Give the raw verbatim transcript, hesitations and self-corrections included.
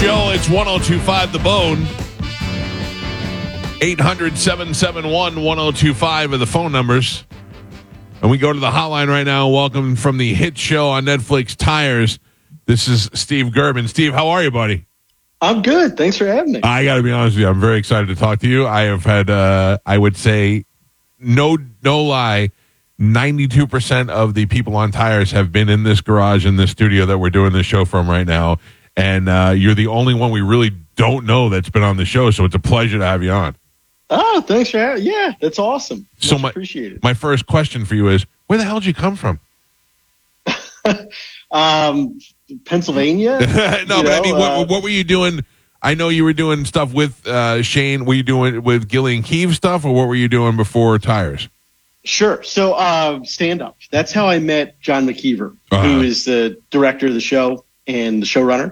Show. It's one oh two five The Bone. eight hundred, seven seven one, one oh two five are the phone numbers. And we go to the hotline right now. Welcome from the hit show on Netflix, Tires. This is Steve Gerben. Steve, how are you, buddy? I'm good. Thanks for having me. I got to be honest with you. I'm very excited to talk to you. I have had, uh, I would say, no, no lie, ninety-two percent of the people on Tires have been in this garage, in this studio that we're doing this show from right now. And uh, you're the only one we really don't know that's been on the show. So it's a pleasure to have you on. Oh, thanks for having me. Yeah, that's awesome. Much so my, appreciated. My first question for you is, where the hell did you come from? um, Pennsylvania? no, you but know, I mean, uh, what, what were you doing? I know you were doing stuff with uh, Shane. Were you doing with Gillian Keefe stuff, or what were you doing before Tires? Sure. So uh, stand-up. That's how I met John McKeever, Uh-huh. who is the director of the show and the showrunner.